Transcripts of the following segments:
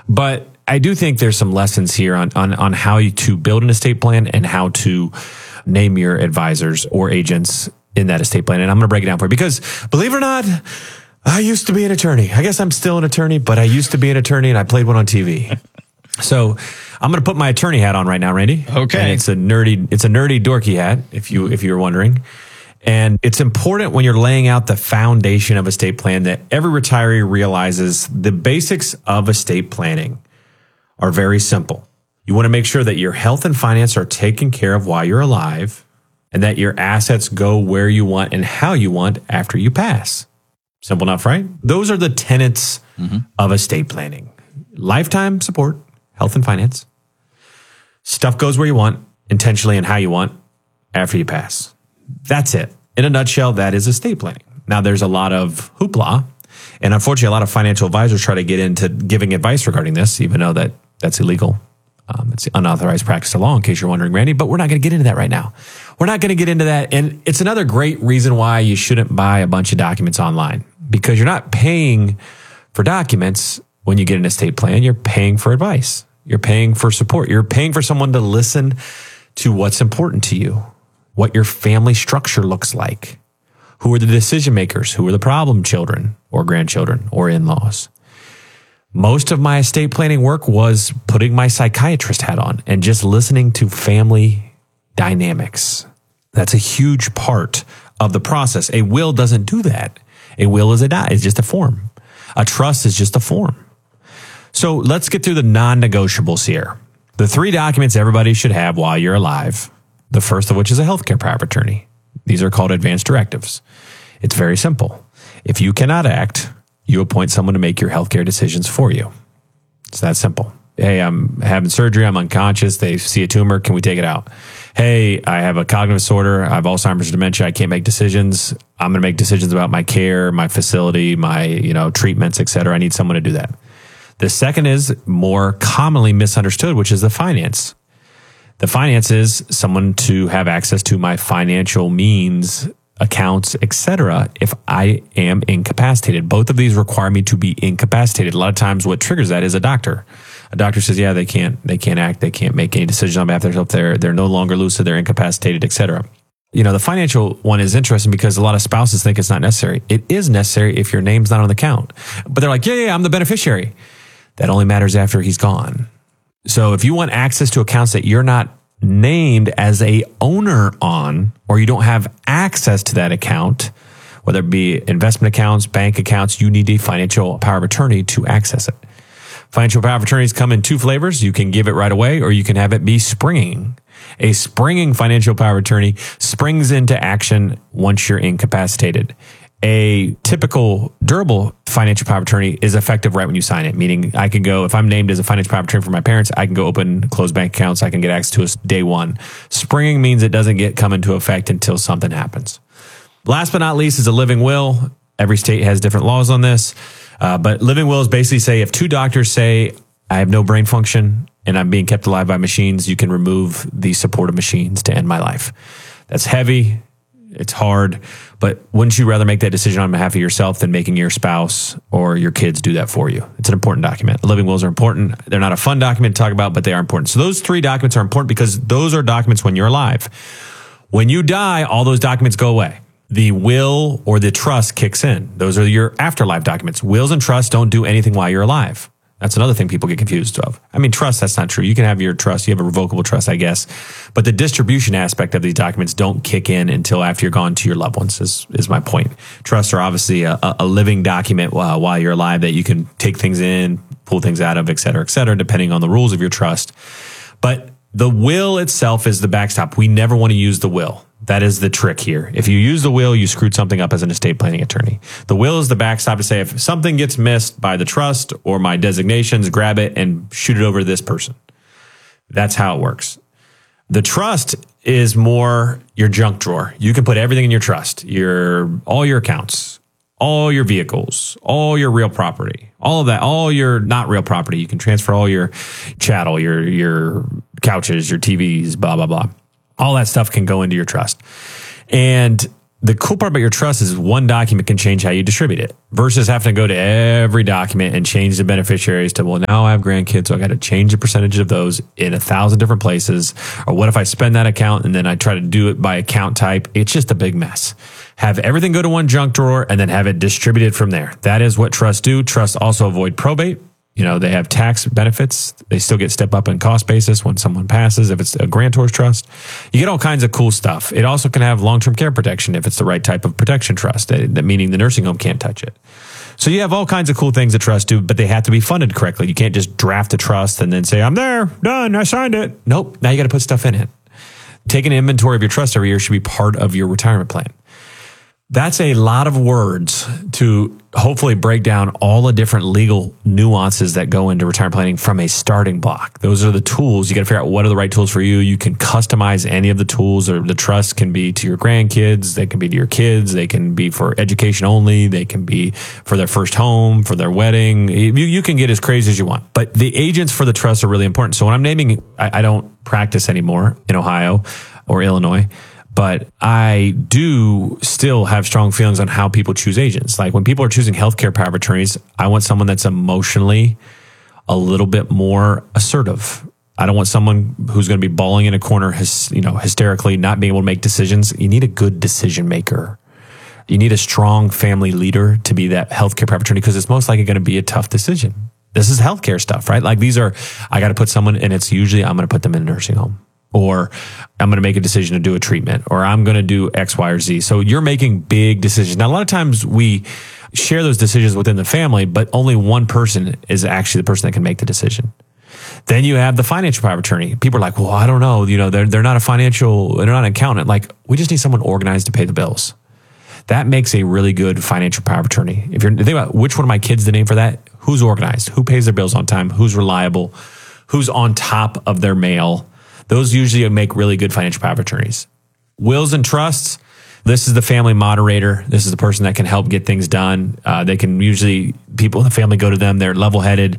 But I do think there's some lessons here on how to build an estate plan and how to name your advisors or agents in that estate plan. And I'm going to break it down for you because, believe it or not, I used to be an attorney. I guess I'm still an attorney, but I used to be an attorney and I played one on TV. So I'm going to put my attorney hat on right now, Randy. Okay. And it's a nerdy dorky hat, if you're wondering. And it's important when you're laying out the foundation of estate plan that every retiree realizes the basics of estate planning are very simple. You want to make sure that your health and finance are taken care of while you're alive and that your assets go where you want and how you want after you pass. Simple enough, right? Those are the tenets of estate planning. Lifetime support, health and finance. Stuff goes where you want, intentionally and how you want after you pass. That's it. In a nutshell, that is estate planning. Now, there's a lot of hoopla, and unfortunately, a lot of financial advisors try to get into giving advice regarding this, even though that's illegal. It's unauthorized practice of law, in case you're wondering, Randy, but we're not going to get into that right now. We're not going to get into that, and it's another great reason why you shouldn't buy a bunch of documents online, because you're not paying for documents when you get an estate plan. You're paying for advice. You're paying for support. You're paying for someone to listen to what's important to you, what your family structure looks like, who are the decision makers, who are the problem children or grandchildren or in-laws. Most of my estate planning work was putting my psychiatrist hat on and just listening to family dynamics. That's a huge part of the process. A will doesn't do that. A will is it's just a form. A trust is just a form. So let's get through the non-negotiables here. The 3 documents everybody should have while you're alive. The first of which is a healthcare power of attorney. These are called advance directives. It's very simple. If you cannot act, you appoint someone to make your healthcare decisions for you. It's that simple. Hey, I'm having surgery. I'm unconscious. They see a tumor. Can we take it out? Hey, I have a cognitive disorder. I have Alzheimer's, dementia. I can't make decisions. I'm going to make decisions about my care, my facility, my treatments, et cetera. I need someone to do that. The second is more commonly misunderstood, which is the finance. The finance is someone to have access to my financial means, accounts, etc. if I am incapacitated. Both of these require me to be incapacitated. A lot of times what triggers that is a doctor. A doctor says, yeah, they can't act, they can't make any decisions on behalf of themselves, they're no longer lucid, they're incapacitated, etc. The financial one is interesting because a lot of spouses think it's not necessary. It is necessary if your name's not on the account. But they're like, yeah, I'm the beneficiary. That only matters after he's gone. So if you want access to accounts that you're not named as a owner on, or you don't have access to that account, whether it be investment accounts, bank accounts, you need a financial power of attorney to access it. Financial power of attorneys come in 2 flavors. You can give it right away, or you can have it be springing. A springing financial power of attorney springs into action once you're incapacitated. A typical durable financial power of attorney is effective right when you sign it, meaning I can go, if I'm named as a financial power of attorney for my parents, I can go open closed bank accounts. I can get access to us day one. Springing means it doesn't come into effect until something happens. Last but not least is a living will. Every state has different laws on this. But living wills basically say if 2 doctors say I have no brain function and I'm being kept alive by machines, you can remove the supportive machines to end my life. That's heavy. It's hard, but wouldn't you rather make that decision on behalf of yourself than making your spouse or your kids do that for you? It's an important document. Living wills are important. They're not a fun document to talk about, but they are important. So those 3 documents are important because those are documents when you're alive. When you die, all those documents go away. The will or the trust kicks in. Those are your afterlife documents. Wills and trusts don't do anything while you're alive. That's another thing people get confused of. I mean, trust, that's not true. You can have your trust. You have a revocable trust, I guess. But the distribution aspect of these documents don't kick in until after you're gone to your loved ones, is my point. Trusts are obviously a living document while you're alive that you can take things in, pull things out of, et cetera, depending on the rules of your trust. But the will itself is the backstop. We never want to use the will. That is the trick here. If you use the will, you screwed something up as an estate planning attorney. The will is the backstop to say if something gets missed by the trust or my designations, grab it and shoot it over to this person. That's how it works. The trust is more your junk drawer. You can put everything in your trust, all your accounts, all your vehicles, all your real property, all of that, all your not real property. You can transfer all your chattel, your couches, your TVs, blah, blah, blah. All that stuff can go into your trust. And the cool part about your trust is one document can change how you distribute it versus having to go to every document and change the beneficiaries to, well, now I have grandkids, so I got to change the percentage of those in 1,000 different places. Or what if I spend that account and then I try to do it by account type? It's just a big mess. Have everything go to one junk drawer and then have it distributed from there. That is what trusts do. Trusts also avoid probate. They have tax benefits. They still get step up in cost basis when someone passes, if it's a grantor's trust. You get all kinds of cool stuff. It also can have long-term care protection if it's the right type of protection trust, that meaning the nursing home can't touch it. So you have all kinds of cool things that trusts do, but they have to be funded correctly. You can't just draft a trust and then say, I'm there, done, I signed it. Nope, now you got to put stuff in it. Taking an inventory of your trust every year should be part of your retirement plan. That's a lot of words to hopefully break down all the different legal nuances that go into retirement planning from a starting block. Those are the tools. You got to figure out what are the right tools for you. You can customize any of the tools, or the trust can be to your grandkids. They can be to your kids. They can be for education only. They can be for their first home, for their wedding. You can get as crazy as you want. But the agents for the trust are really important. So when I'm naming, I don't practice anymore in Ohio or Illinois. But I do still have strong feelings on how people choose agents. Like when people are choosing healthcare power of attorneys, I want someone that's emotionally a little bit more assertive. I don't want someone who's going to be bawling in a corner, hysterically, not being able to make decisions. You need a good decision maker. You need a strong family leader to be that healthcare power of attorney, because it's most likely going to be a tough decision. This is healthcare stuff, right? Like I got to put someone, and it's usually I'm going to put them in a nursing home. Or I'm going to make a decision to do a treatment, or I'm going to do X, Y, or Z. So you're making big decisions. Now, a lot of times we share those decisions within the family, but only one person is actually the person that can make the decision. Then you have the financial power of attorney. People are like, well, I don't know. They're not they're not an accountant. Like, we just need someone organized to pay the bills. That makes a really good financial power of attorney. If you're thinking about which one of my kids, the name for that, who's organized, who pays their bills on time, who's reliable, who's on top of their mail. Those usually make really good financial power of attorneys. Wills and trusts, this is the family moderator. This is the person that can help get things done. They can usually, people in the family go to them. They're level-headed.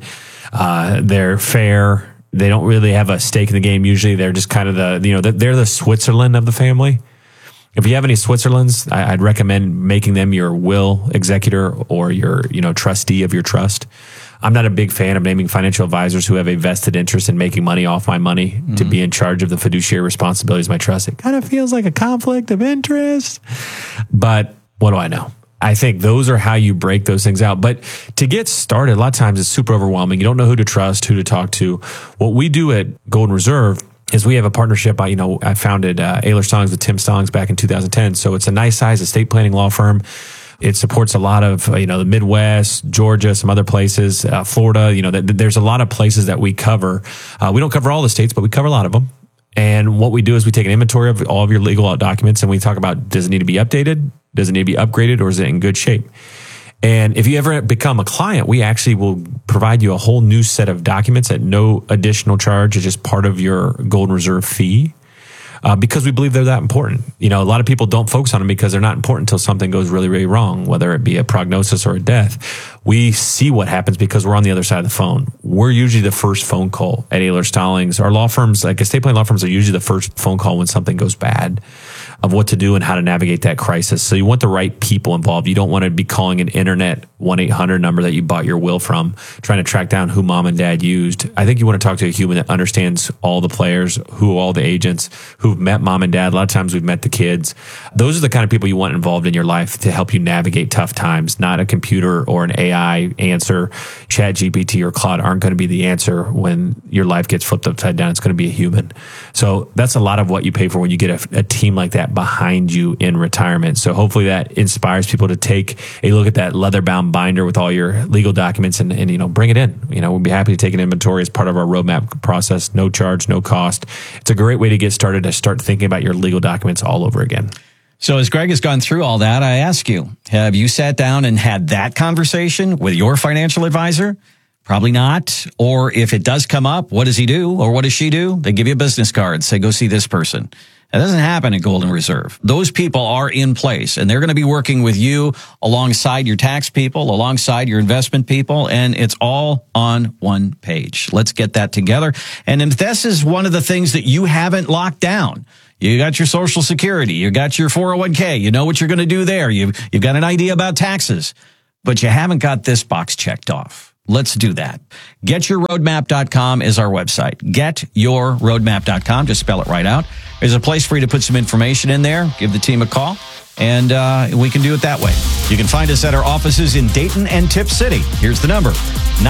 They're fair. They don't really have a stake in the game. Usually they're just kind of they're the Switzerland of the family. If you have any Switzerlands, I'd recommend making them your will executor or your trustee of your trust. I'm not a big fan of naming financial advisors who have a vested interest in making money off my money to be in charge of the fiduciary responsibilities of my trust. It kind of feels like a conflict of interest. But what do I know? I think those are how you break those things out. But to get started, a lot of times it's super overwhelming. You don't know who to trust, who to talk to. What we do at Golden Reserve is we have a partnership. I founded Aylor Stallings with Tim Stallings back in 2010. So it's a nice size estate planning law firm. It supports a lot of, the Midwest, Georgia, some other places, Florida. There's a lot of places that we cover. We don't cover all the states, but we cover a lot of them. And what we do is we take an inventory of all of your legal documents, and we talk about, does it need to be updated? Does it need to be upgraded, or is it in good shape? And if you ever become a client, we actually will provide you a whole new set of documents at no additional charge. It's just part of your Golden Reserve fee. Because we believe they're that important. A lot of people don't focus on them because they're not important until something goes really, really wrong, whether it be a prognosis or a death. We see what happens because we're on the other side of the phone. We're usually the first phone call at Aylor Stallings. Our law firms, like estate planning law firms, are usually the first phone call when something goes bad, of what to do and how to navigate that crisis. So you want the right people involved. You don't want to be calling an internet 1-800 number that you bought your will from, trying to track down who mom and dad used. I think you want to talk to a human that understands all the players, all the agents, who've met mom and dad. A lot of times we've met the kids. Those are the kind of people you want involved in your life to help you navigate tough times. Not a computer or an AI answer. ChatGPT or Claude aren't going to be the answer when your life gets flipped upside down. It's going to be a human. So that's a lot of what you pay for when you get a team like that behind you in retirement. So hopefully that inspires people to take a look at that leather-bound binder with all your legal documents and bring it in. We'll be happy to take an inventory as part of our roadmap process. No charge, no cost. It's a great way to get started, to start thinking about your legal documents all over again. So as Greg has gone through all that, I ask you, have you sat down and had that conversation with your financial advisor? Probably not. Or if it does come up, what does he do or what does she do? They give you a business card, say, go see this person. That doesn't happen at Golden Reserve. Those people are in place, and they're going to be working with you alongside your tax people, alongside your investment people, and it's all on one page. Let's get that together. And if this is one of the things that you haven't locked down, you got your Social Security, you got your 401k, you know what you're going to do there, you've got an idea about taxes, but you haven't got this box checked off. Let's do that. GetYourRoadmap.com is our website. GetYourRoadmap.com. Just spell it right out. There's a place for you to put some information in there. Give the team a call, and we can do it that way. You can find us at our offices in Dayton and Tip City. Here's the number,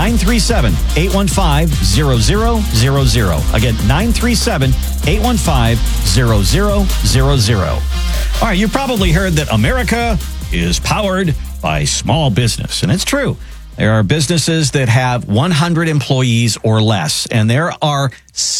937-815-0000. Again, 937-815-0000. All right, you've probably heard that America is powered by small business, and it's true. There are businesses that have 100 employees or less, and there are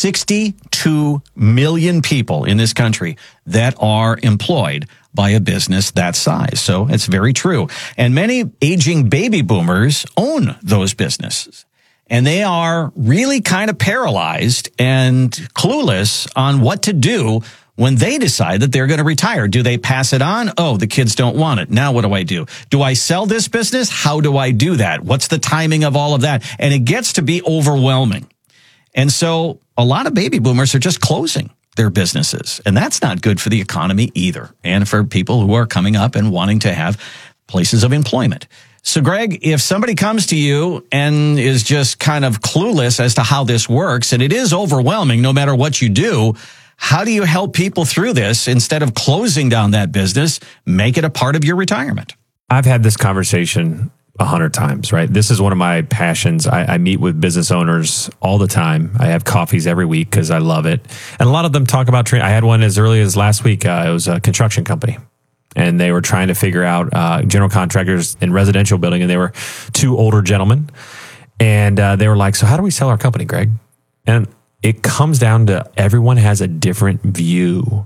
62 million people in this country that are employed by a business that size. So it's very true. And many aging baby boomers own those businesses, and they are really kind of paralyzed and clueless on what to do when they decide that they're going to retire. Do they pass it on? Oh, the kids don't want it. Now what do I do? Do I sell this business? How do I do that? What's the timing of all of that? And it gets to be overwhelming. And so a lot of baby boomers are just closing their businesses. And that's not good for the economy either. And for people who are coming up and wanting to have places of employment. So, Greg, if somebody comes to you and is just kind of clueless as to how this works, and it is overwhelming no matter what you do, how do you help people through this instead of closing down that business, make it a part of your retirement? I've had this conversation 100 times, right? This is one of my passions. I meet with business owners all the time. I have coffees every week because I love it. And a lot of them talk about training. I had one as early as last week. It was a construction company. And they were trying to figure out general contractors in residential building. And they were two older gentlemen. And they were like, so how do we sell our company, Greg? And it comes down to everyone has a different view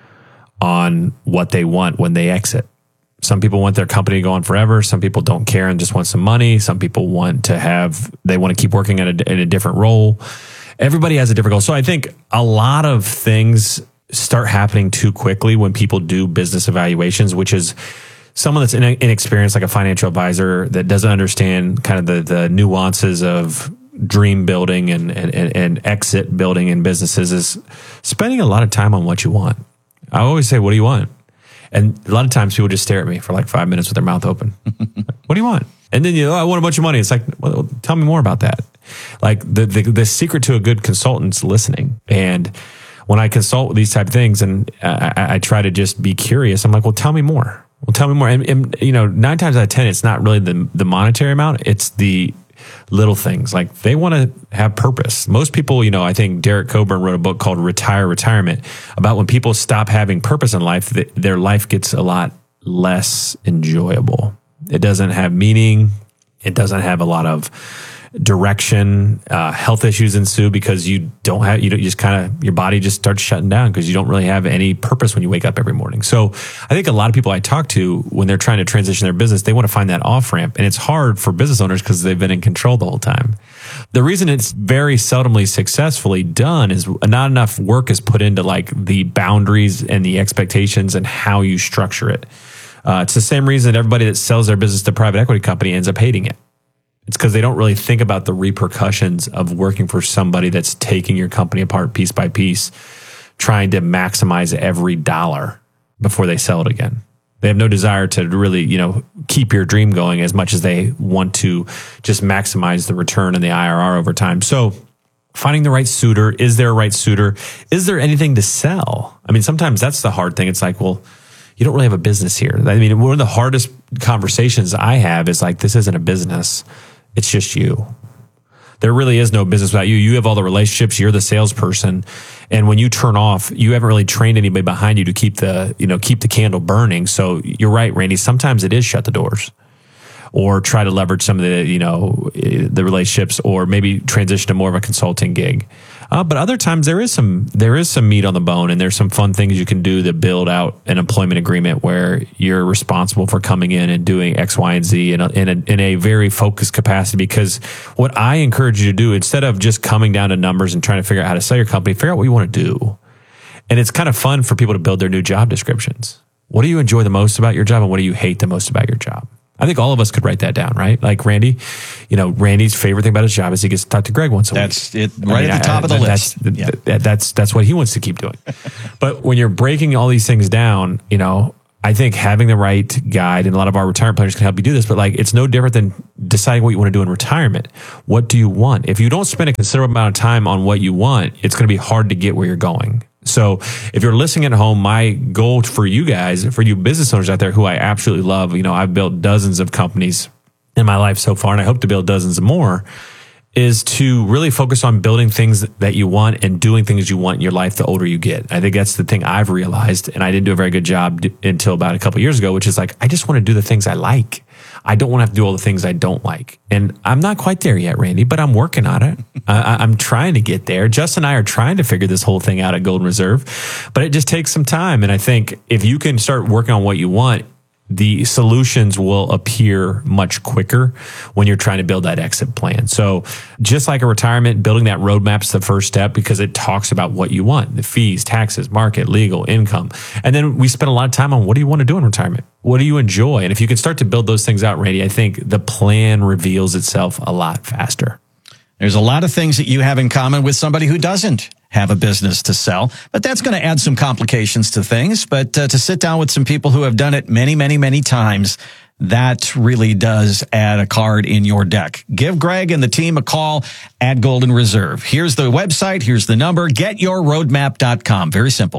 on what they want when they exit. Some people want their company to go on forever. Some people don't care and just want some money. Some people want to keep working in a different role. Everybody has a different goal. So I think a lot of things start happening too quickly when people do business evaluations, which is someone that's inexperienced, like a financial advisor that doesn't understand kind of the nuances of dream building and exit building in businesses, is spending a lot of time on what you want. I always say, what do you want? And a lot of times people just stare at me for like 5 minutes with their mouth open. What do you want? And then I want a bunch of money. It's like, well, tell me more about that. Like the secret to a good consultant's listening. And when I consult with these type of things and I try to just be curious, I'm like, well, tell me more. Well, tell me more. And 9 times out of 10, it's not really the monetary amount. It's the little things. Like they want to have purpose. Most people, I think Derek Coburn wrote a book called Retirement about when people stop having purpose in life, their life gets a lot less enjoyable. It doesn't have meaning. It doesn't have a lot of direction. Health issues ensue because your body just starts shutting down because you don't really have any purpose when you wake up every morning. So I think a lot of people I talk to, when they're trying to transition their business, they want to find that off ramp. And it's hard for business owners because they've been in control the whole time. The reason it's very seldomly successfully done is not enough work is put into like the boundaries and the expectations and how you structure it. It's the same reason that everybody that sells their business to a private equity company ends up hating it. It's because they don't really think about the repercussions of working for somebody that's taking your company apart piece by piece, trying to maximize every dollar before they sell it again. They have no desire to really, keep your dream going as much as they want to just maximize the return and the IRR over time. So finding the right suitor. Is there a right suitor? Is there anything to sell? I mean, sometimes that's the hard thing. It's like, well, you don't really have a business here. I mean, one of the hardest conversations I have is like, this isn't a business. It's just you. There really is no business without you. You have all the relationships. You're the salesperson. And when you turn off, you haven't really trained anybody behind you to keep the candle burning. So you're right, Randy. Sometimes it is shut the doors or try to leverage some of the relationships or maybe transition to more of a consulting gig. But other times there is some meat on the bone, and there's some fun things you can do to build out an employment agreement where you're responsible for coming in and doing X, Y, and Z in a very focused capacity. Because what I encourage you to do, instead of just coming down to numbers and trying to figure out how to sell your company, figure out what you want to do. And it's kind of fun for people to build their new job descriptions. What do you enjoy the most about your job, and what do you hate the most about your job? I think all of us could write that down, right? Like Randy, Randy's favorite thing about his job is he gets to talk to Greg once a week. That's it, right at the top of the list. That's what he wants to keep doing. But when you're breaking all these things down, I think having the right guide, and a lot of our retirement planners can help you do this, but like it's no different than deciding what you want to do in retirement. What do you want? If you don't spend a considerable amount of time on what you want, it's going to be hard to get where you're going. So if you're listening at home, my goal for you guys, for you business owners out there who I absolutely love, I've built dozens of companies in my life so far, and I hope to build dozens more, is to really focus on building things that you want and doing things you want in your life the older you get. I think that's the thing I've realized, and I didn't do a very good job until about a couple of years ago, which is like, I just want to do the things I like. I don't want to have to do all the things I don't like. And I'm not quite there yet, Randy, but I'm working on it. I'm trying to get there. Justin and I are trying to figure this whole thing out at Golden Reserve, but it just takes some time. And I think if you can start working on what you want, the solutions will appear much quicker when you're trying to build that exit plan. So just like a retirement, building that roadmap is the first step because it talks about what you want, the fees, taxes, market, legal, income. And then we spend a lot of time on what do you want to do in retirement? What do you enjoy? And if you can start to build those things out, Randy, I think the plan reveals itself a lot faster. There's a lot of things that you have in common with somebody who doesn't have a business to sell, but that's going to add some complications to things. But to sit down with some people who have done it many, many, many times, that really does add a card in your deck. Give Greg and the team a call at Golden Reserve. Here's the website. Here's the number. GetYourRoadmap.com. Very simple.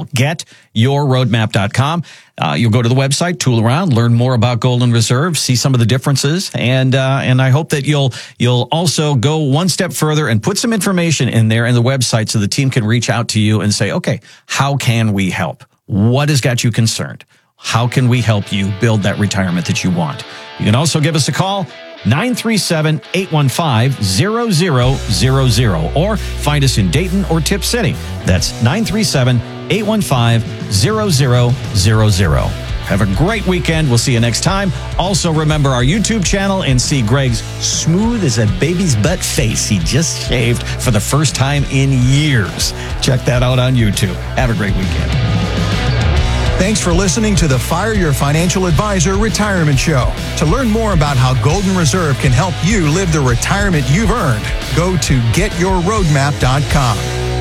GetYourRoadmap.com. You'll go to the website, tool around, learn more about Golden Reserve, see some of the differences, and I hope that you'll also go one step further and put some information in there in the website so the team can reach out to you and say, okay, how can we help? What has got you concerned? How can we help you build that retirement that you want? You can also give us a call, 937-815-0000, or find us in Dayton or Tip City. That's 937-815-0000. Have a great weekend. We'll see you next time. Also, remember our YouTube channel and see Greg's smooth as a baby's butt face he just shaved for the first time in years. Check that out on YouTube. Have a great weekend. Thanks for listening to the Fire Your Financial Advisor Retirement Show. To learn more about how Golden Reserve can help you live the retirement you've earned, go to GetYourRoadmap.com.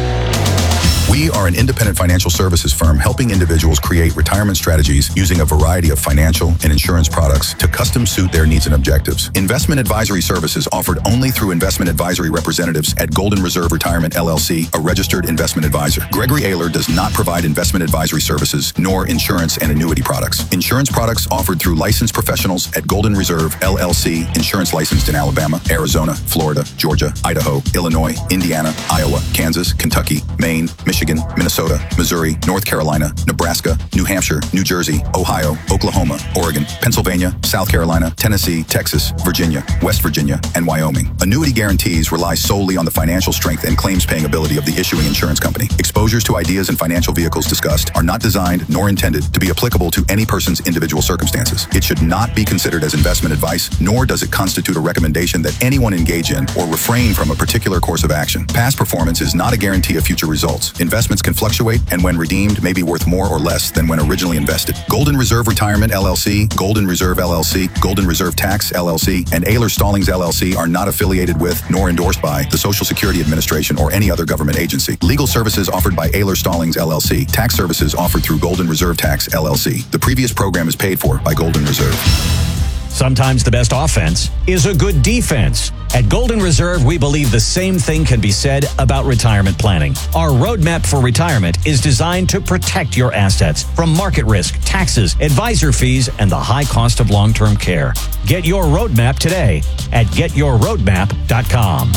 We are an independent financial services firm helping individuals create retirement strategies using a variety of financial and insurance products to custom suit their needs and objectives. Investment advisory services offered only through investment advisory representatives at Golden Reserve Retirement LLC, a registered investment advisor. Gregory Ayler does not provide investment advisory services nor insurance and annuity products. Insurance products offered through licensed professionals at Golden Reserve LLC, insurance licensed in Alabama, Arizona, Florida, Georgia, Idaho, Illinois, Indiana, Iowa, Kansas, Kentucky, Maine, Michigan, Minnesota, Missouri, North Carolina, Nebraska, New Hampshire, New Jersey, Ohio, Oklahoma, Oregon, Pennsylvania, South Carolina, Tennessee, Texas, Virginia, West Virginia, and Wyoming. Annuity guarantees rely solely on the financial strength and claims-paying ability of the issuing insurance company. Exposures to ideas and financial vehicles discussed are not designed nor intended to be applicable to any person's individual circumstances. It should not be considered as investment advice, nor does it constitute a recommendation that anyone engage in or refrain from a particular course of action. Past performance is not a guarantee of future results. Investments can fluctuate and when redeemed may be worth more or less than when originally invested. Golden Reserve Retirement LLC, Golden Reserve LLC, Golden Reserve Tax LLC, and Ayler Stallings LLC are not affiliated with nor endorsed by the Social Security Administration or any other government agency. Legal services offered by Ayler Stallings LLC. Tax services offered through Golden Reserve Tax LLC. The previous program is paid for by Golden Reserve. Sometimes the best offense is a good defense. At Golden Reserve, we believe the same thing can be said about retirement planning. Our roadmap for retirement is designed to protect your assets from market risk, taxes, advisor fees, and the high cost of long-term care. Get your roadmap today at GetYourRoadmap.com.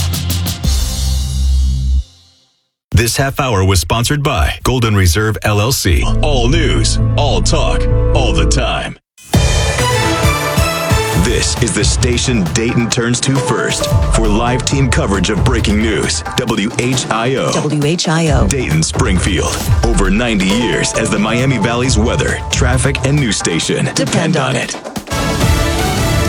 This half hour was sponsored by Golden Reserve LLC. All news, all talk, all the time. This is the station Dayton turns to first for live team coverage of breaking news. WHIO. WHIO. Dayton, Springfield. Over 90 years as the Miami Valley's weather, traffic, and news station. Depend on it.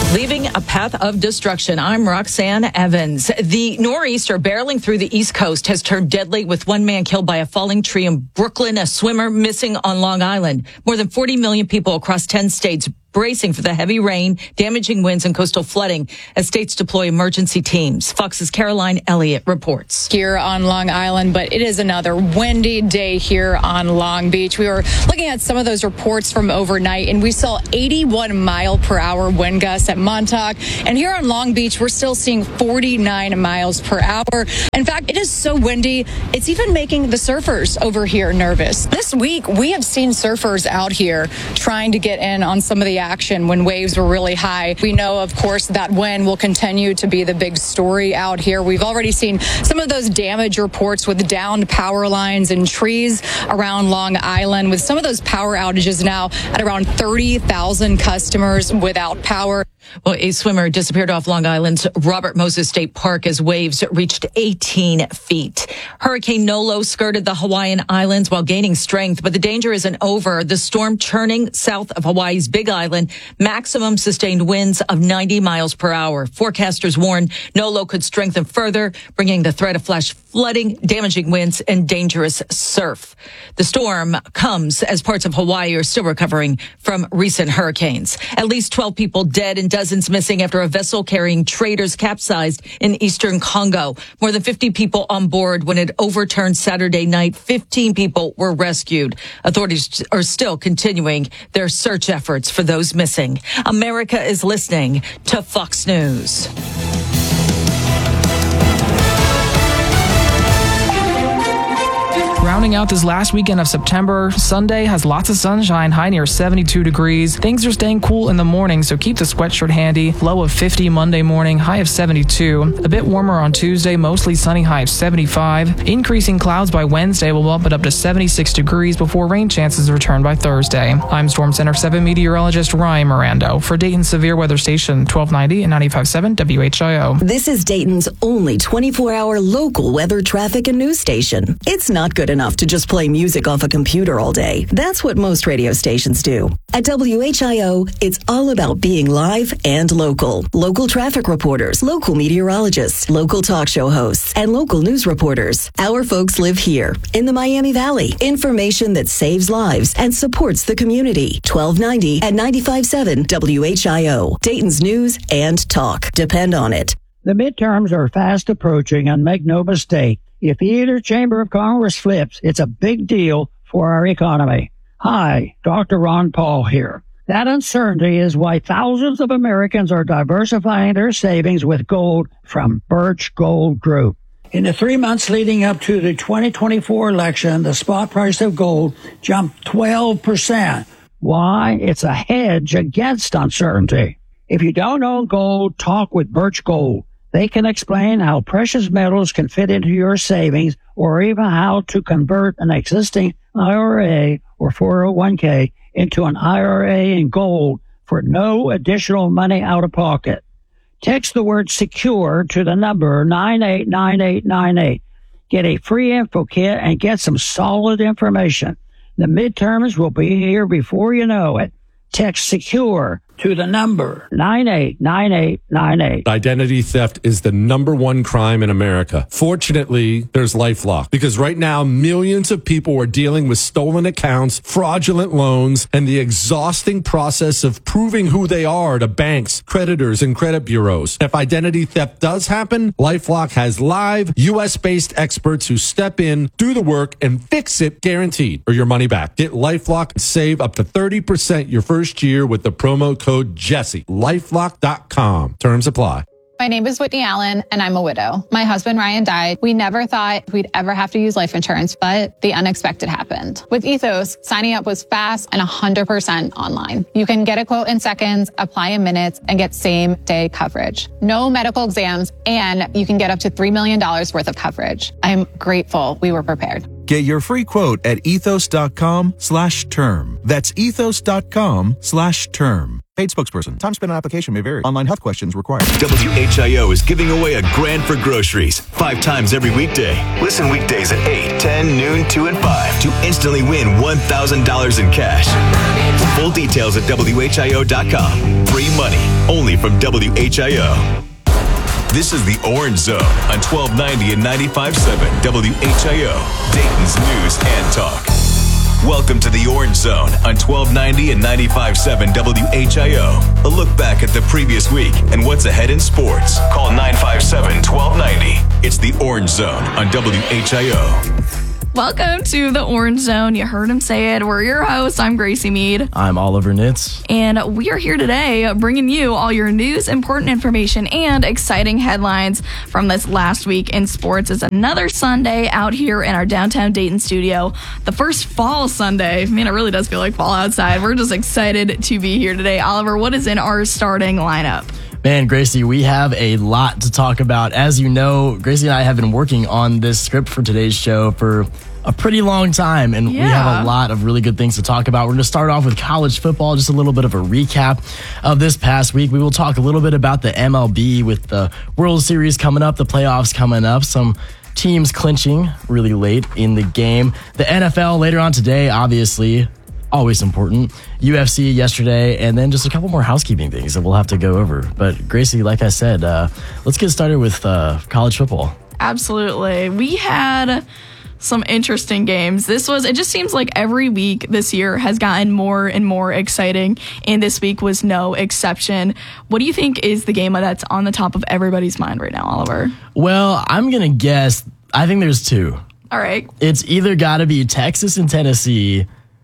Leaving a path of destruction. I'm Roxanne Evans. The nor'easter barreling through the East Coast has turned deadly, with one man killed by a falling tree in Brooklyn, a swimmer missing on Long Island. More than 40 million people across 10 states bracing for the heavy rain, damaging winds, and coastal flooding as states deploy emergency teams. Fox's Caroline Elliott reports. Here on Long Island, but it is another windy day here on Long Beach. We were looking at some of those reports from overnight, and we saw 81 mile per hour wind gusts at Montauk. And here on Long Beach, we're still seeing 49 miles per hour. In fact, it is so windy, it's even making the surfers over here nervous. This week, we have seen surfers out here trying to get in on some of the action when waves were really high. We know, of course, that wind will continue to be the big story out here. We've already seen some of those damage reports with downed power lines and trees around Long Island, with some of those power outages now at around 30,000 customers without power. Well, a swimmer disappeared off Long Island's Robert Moses State Park as waves reached 18 feet. Hurricane Nolo skirted the Hawaiian Islands while gaining strength, but the danger isn't over. The storm churning south of Hawaii's Big Island, maximum sustained winds of 90 miles per hour. Forecasters warn Nolo could strengthen further, bringing the threat of flash flooding, damaging winds, and dangerous surf. The storm comes as parts of Hawaii are still recovering from recent hurricanes. At least 12 people dead and dozens missing after a vessel carrying traders capsized in eastern Congo. More than 50 people on board when it overturned Saturday night. 15 people were rescued. Authorities are still continuing their search efforts for those missing. America is listening to Fox News. Rounding out this last weekend of September, Sunday has lots of sunshine, high near 72 degrees. Things are staying cool in the morning, so keep the sweatshirt handy. Low of 50 Monday morning, high of 72. A bit warmer on Tuesday, mostly sunny, high of 75. Increasing clouds by Wednesday will bump it up to 76 degrees before rain chances return by Thursday. I'm Storm Center 7 meteorologist Ryan Mirando for Dayton Severe Weather Station 1290 and 95.7 WHIO. This is Dayton's only 24-hour local weather, traffic, and news station. It's not good enough to just play music off a computer all day. That's what most radio stations do. At WHIO, it's all about being live and local. Local traffic reporters, local meteorologists, local talk show hosts, and local news reporters. Our folks live here in the Miami Valley. Information that saves lives and supports the community. 1290 and 95.7 WHIO. Dayton's news and talk. Depend on it. The midterms are fast approaching, and make no mistake, if either chamber of Congress flips, it's a big deal for our economy. Hi, Dr. Ron Paul here. That uncertainty is why thousands of Americans are diversifying their savings with gold from Birch Gold Group. In the 3 months leading up to the 2024 election, the spot price of gold jumped 12%. Why? It's a hedge against uncertainty. If you don't own gold, talk with Birch Gold. They can explain how precious metals can fit into your savings, or even how to convert an existing IRA or 401k into an IRA in gold for no additional money out of pocket. Text the word SECURE to the number 989898. Get a free info kit and get some solid information. The midterms will be here before you know it. Text SECURE to the number 989898. Identity theft is the #1 crime in America. Fortunately, there's LifeLock, because right now millions of people are dealing with stolen accounts, fraudulent loans, and the exhausting process of proving who they are to banks, creditors, and credit bureaus. If identity theft does happen, LifeLock has live US-based experts who step in, do the work, and fix it guaranteed, or your money back. Get LifeLock and save up to 30% your first year with the promo code Jesse. LifeLock.com. Terms apply. My name is Whitney Allen, and I'm a widow. My husband, Ryan, died. We never thought we'd ever have to use life insurance, but the unexpected happened. With Ethos, signing up was fast and 100% online. You can get a quote in seconds, apply in minutes, and get same-day coverage. No medical exams, and you can get up to $3 million worth of coverage. I'm grateful we were prepared. Get your free quote at ethos.com/term. That's ethos.com/term. Paid spokesperson. Time spent on application may vary. Online health questions required. WHIO is giving away a grand for groceries 5 times every weekday. Listen weekdays at 8, 10, noon, 2, and 5 to instantly win $1,000 in cash. Full details at WHIO.com. Free money only from WHIO. This is the Orange Zone on 1290 and 95.7 WHIO, Dayton's news and talk. Welcome to the Orange Zone on 1290 and 95.7 WHIO. A look back at the previous week and what's ahead in sports. Call 957-1290. It's the Orange Zone on WHIO. Welcome to the Orange Zone. You heard him say it. We're your hosts. I'm Gracie Mead. I'm Oliver Nitz. And we are here today bringing you all your news, important information, and exciting headlines from this last week in sports. It's another Sunday out here in our downtown Dayton studio. The first fall Sunday. Man, it really does feel like fall outside. We're just excited to be here today. Oliver, what is in our starting lineup? Man, Gracie, we have a lot to talk about. As you know, Gracie and I have been working on this script for today's show for a pretty long time, and we have a lot of really good things to talk about. We're going to start off with college football, just a little bit of a recap of this past week. We will talk a little bit about the MLB with the World Series coming up, the playoffs coming up, some teams clinching really late in the game. The NFL later on today, obviously, always important. UFC yesterday, and then just a couple more housekeeping things that we'll have to go over. But Gracie, like I said, let's get started with college football. Absolutely. We had some interesting games. It just seems like every week this year has gotten more and more exciting, and this week was no exception. What do you think is the game that's on the top of everybody's mind right now, Oliver? Well, I'm going to guess, I think there's two. All right. It's either got to be Texas and Tennessee,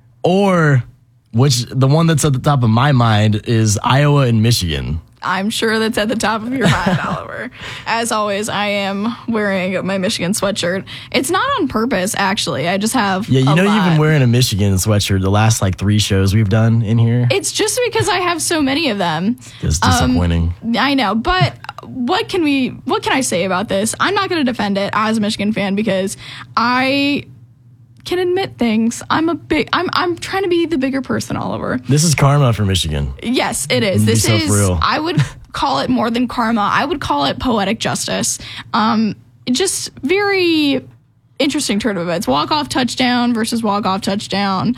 or the one that's at the top of my mind is Iowa and Michigan. I'm sure that's at the top of your mind, Oliver. As always, I am wearing my Michigan sweatshirt. It's not on purpose, actually. I just have you've been wearing a Michigan sweatshirt the last 3 shows we've done in here. It's just because I have so many of them. It's disappointing. I know, but what can I say about this? I'm not going to defend it as a Michigan fan because I can admit things. I'm trying to be the bigger person, Oliver. This is karma for Michigan. Yes, it is. This is real. I would call it more than karma. I would call it poetic justice. Just very interesting turn of events. Walk-off touchdown versus walk-off touchdown.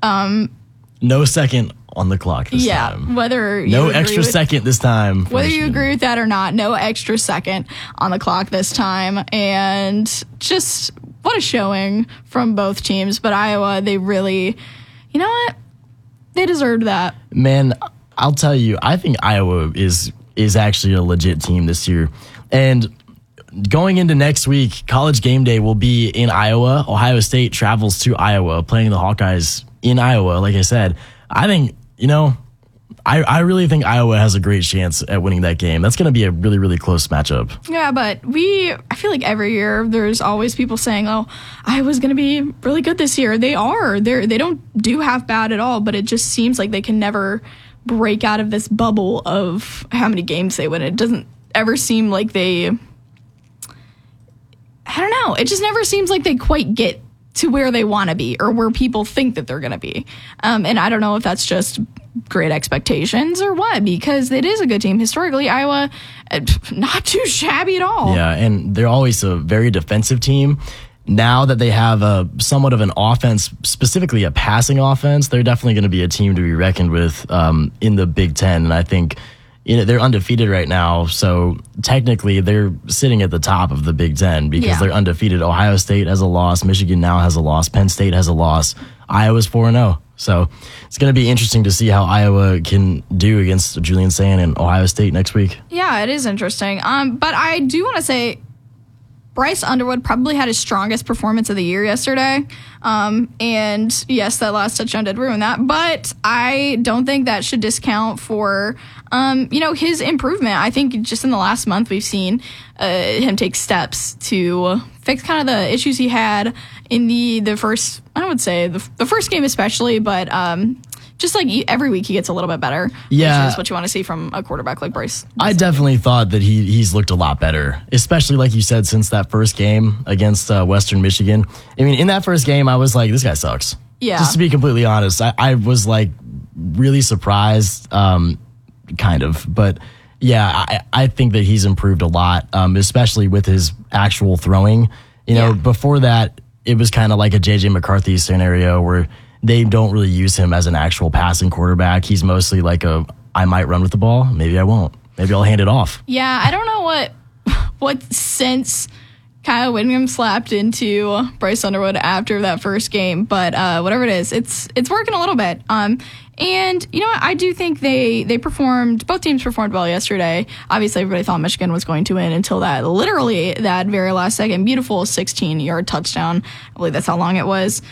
No second on the clock this time. No extra second this time. Whether you agree with that or not, no extra second on the clock this time. And just what a showing from both teams. But Iowa, they really, you know what? They deserved that. Man, I'll tell you, I think Iowa is actually a legit team this year. And going into next week, College Game Day will be in Iowa. Ohio State travels to Iowa, playing the Hawkeyes in Iowa. Like I said, I think, I really think Iowa has a great chance at winning that game. That's going to be a really, really close matchup. Yeah, but I feel like every year there's always people saying, oh, Iowa's going to be really good this year. They are. They don't do half bad at all, but it just seems like they can never break out of this bubble of how many games they win. It doesn't ever seem like I don't know. It just never seems like they quite get to where they want to be or where people think that they're going to be. And I don't know if that's just great expectations or what, because it is a good team. Historically, Iowa, not too shabby at all. Yeah, and they're always a very defensive team. Now that they have somewhat of an offense, specifically a passing offense, they're definitely going to be a team to be reckoned with in the Big Ten. And I think they're undefeated right now, so technically they're sitting at the top of the Big Ten because they're undefeated. Ohio State has a loss. Michigan now has a loss. Penn State has a loss. Iowa's 4-0. So it's going to be interesting to see how Iowa can do against Julian Sand and Ohio State next week. Yeah, it is interesting. But I do want to say Bryce Underwood probably had his strongest performance of the year yesterday. And yes, that last touchdown did ruin that. But I don't think that should discount for, his improvement. I think just in the last month we've seen him take steps to fix kind of the issues he had in the first, I would say, the first game especially, but just like every week he gets a little bit better. Yeah. Which is what you want to see from a quarterback like Bryce. I definitely thought that he's looked a lot better, especially like you said, since that first game against Western Michigan. I mean, in that first game, I was like, this guy sucks. Yeah. Just to be completely honest, I was like really surprised. kind of. But yeah, I think that he's improved a lot, especially with his actual throwing. You know, before that, it was kind of like a J.J. McCarthy scenario where they don't really use him as an actual passing quarterback. He's mostly like I might run with the ball, maybe I won't. Maybe I'll hand it off. Yeah, I don't know what sense Kyle Whittingham slapped into Bryce Underwood after that first game, but whatever it is, it's working a little bit. And you know what? I do think both teams performed well yesterday. Obviously, everybody thought Michigan was going to win until that very last second beautiful 16-yard touchdown. I believe that's how long it was.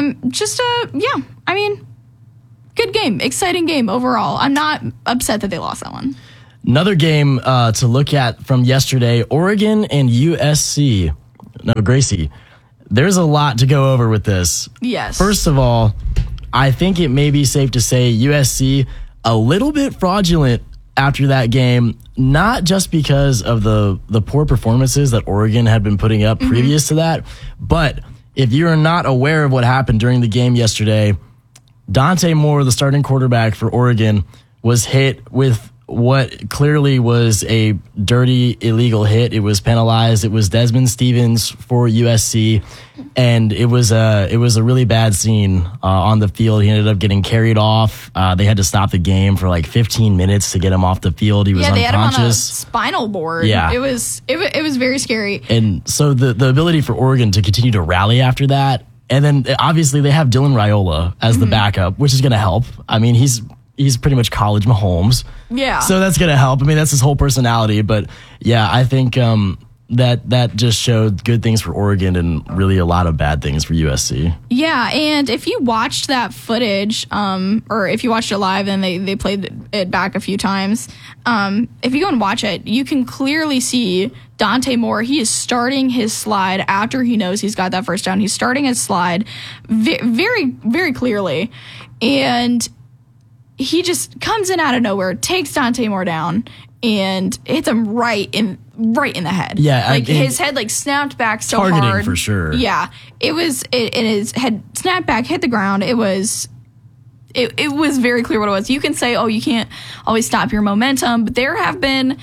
Good game, exciting game overall. I'm not upset that they lost that one. Another game to look at from yesterday, Oregon and USC. No, Gracie, there's a lot to go over with this. Yes. First of all, I think it may be safe to say USC a little bit fraudulent after that game, not just because of the poor performances that Oregon had been putting up previous to that, but if you are not aware of what happened during the game yesterday, Dante Moore, the starting quarterback for Oregon, was hit with what clearly was a dirty, illegal hit. It was penalized. It was Desmond Stevens for USC, and it was a really bad scene on the field. He ended up getting carried off. They had to stop the game for like 15 minutes to get him off the field. He was unconscious. They had him on a spinal board. Yeah. It was very scary. And so the ability for Oregon to continue to rally after that, and then obviously they have Dylan Raiola as the backup, which is going to help. I mean, he's pretty much college Mahomes. Yeah. So that's going to help. I mean, that's his whole personality. But yeah, I think that just showed good things for Oregon and really a lot of bad things for USC. Yeah, and if you watched that footage, or if you watched it live and they played it back a few times, if you go and watch it, you can clearly see Dante Moore. He is starting his slide after he knows he's got that first down. He's starting his slide very, very clearly. And he just comes in out of nowhere, takes Dante Moore down, and hits him right in the head. Yeah, like his head snapped back so targeting hard. For sure. Yeah, it his head snapped back, hit the ground. It was very clear what it was. You can say, oh, you can't always stop your momentum, but there have been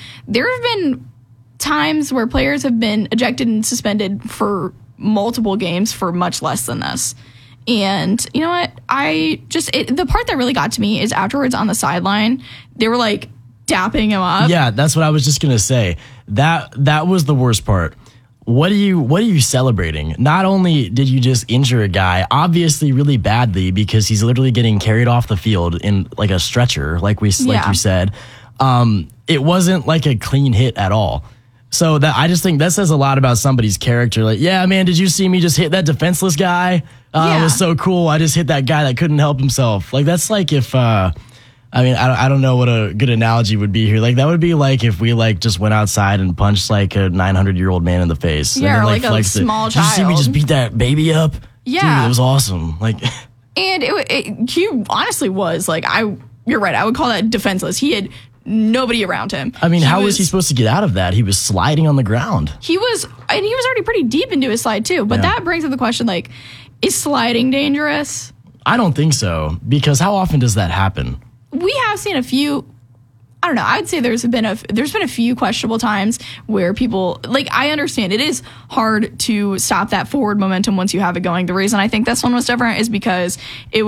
times where players have been ejected and suspended for multiple games for much less than this. And you know what? The part that really got to me is afterwards on the sideline, they were like dapping him up. Yeah, that's what I was just gonna say. That was the worst part. What are you celebrating? Not only did you just injure a guy, obviously really badly, because he's literally getting carried off the field in like a stretcher, like you said. It wasn't like a clean hit at all. So I just think that says a lot about somebody's character. Like, yeah, man, did you see me just hit that defenseless guy? It was so cool. I just hit that guy that couldn't help himself. Like, that's like if, I don't know what a good analogy would be here. Like, that would be like if we just went outside and punched like a 900-year-old man in the face. Yeah, and then, like a small child. Did you see me just beat that baby up? Yeah. Dude, it was awesome. Like, and he honestly was like, you're right. I would call that defenseless. He had nobody around him. I mean, how was he supposed to get out of that? He was sliding on the ground. He was already pretty deep into his slide too. But that brings up the question, like, is sliding dangerous? I don't think so, because how often does that happen? We have seen a few. I don't know. I'd say there's been a few questionable times where people, like, I understand it is hard to stop that forward momentum once you have it going. The reason I think this one was different is because it